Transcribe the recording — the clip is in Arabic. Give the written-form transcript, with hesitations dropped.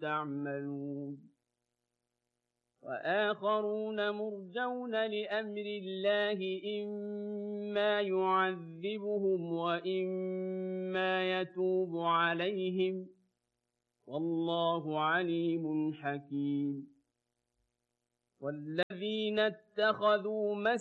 تعملون وآخرون مرجون لأمر الله إما يعذبهم وإما يتوب عليهم والله عليم حكيم والذين اتخذوا